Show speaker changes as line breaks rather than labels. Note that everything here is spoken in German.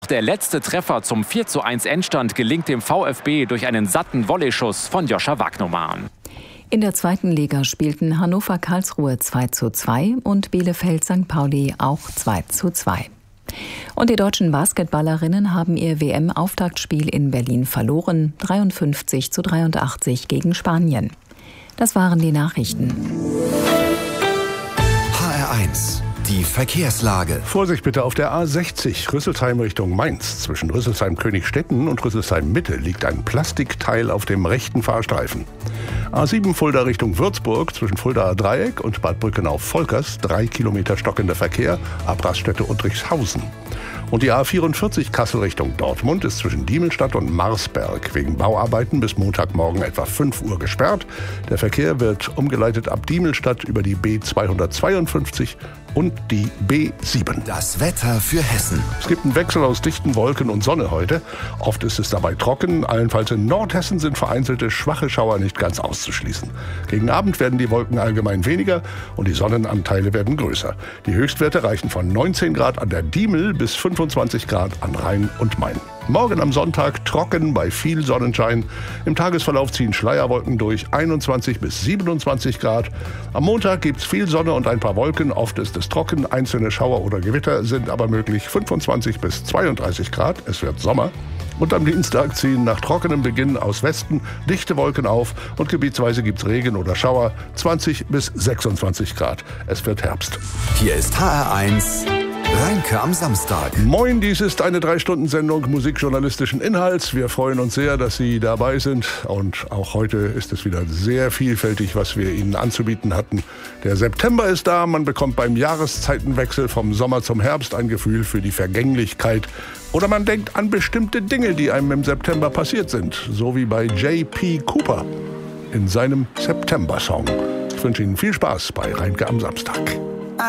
der letzte Treffer zum 4:1 Endstand gelingt dem VfB durch einen satten Volleyschuss von Joscha Wagnoman.
In der zweiten Liga spielten Hannover-Karlsruhe 2:2 und Bielefeld-St. Pauli auch 2:2. Und die deutschen Basketballerinnen haben ihr WM-Auftaktspiel in Berlin verloren, 53:83 gegen Spanien. Das waren die Nachrichten.
HR1, die Verkehrslage.
Vorsicht bitte auf der A60, Rüsselsheim Richtung Mainz. Zwischen Rüsselsheim-Königsstetten und Rüsselsheim-Mitte liegt ein Plastikteil auf dem rechten Fahrstreifen. A7 Fulda Richtung Würzburg, zwischen Fuldaer Dreieck und Bad Brückenau-Volkers, 3 Kilometer stockender Verkehr, ab Raststätte Uttrichshausen. Und die A44 Kassel Richtung Dortmund ist zwischen Diemelstadt und Marsberg wegen Bauarbeiten bis Montagmorgen etwa 5 Uhr gesperrt. Der Verkehr wird umgeleitet ab Diemelstadt über die B252 und die B7.
Das Wetter für Hessen.
Es gibt einen Wechsel aus dichten Wolken und Sonne heute. Oft ist es dabei trocken. Allenfalls in Nordhessen sind vereinzelte schwache Schauer nicht ganz auszuschließen. Gegen Abend werden die Wolken allgemein weniger und die Sonnenanteile werden größer. Die Höchstwerte reichen von 19 Grad an der Diemel bis 25 Grad an Rhein und Main. Morgen am Sonntag trocken bei viel Sonnenschein. Im Tagesverlauf ziehen Schleierwolken durch, 21 bis 27 Grad. Am Montag gibt es viel Sonne und ein paar Wolken. Oft ist es trocken, einzelne Schauer oder Gewitter sind aber möglich, 25 bis 32 Grad. Es wird Sommer. Und am Dienstag ziehen nach trockenem Beginn aus Westen dichte Wolken auf und gebietsweise gibt es Regen oder Schauer, 20 bis 26 Grad. Es wird Herbst.
Hier ist HR1 Rheinke am Samstag.
Moin, dies ist eine 3-Stunden-Sendung musikjournalistischen Inhalts. Wir freuen uns sehr, dass Sie dabei sind. Und auch heute ist es wieder sehr vielfältig, was wir Ihnen anzubieten hatten. Der September ist da. Man bekommt beim Jahreszeitenwechsel vom Sommer zum Herbst ein Gefühl für die Vergänglichkeit. Oder man denkt an bestimmte Dinge, die einem im September passiert sind. So wie bei J.P. Cooper in seinem September-Song. Ich wünsche Ihnen viel Spaß bei Rheinke am Samstag.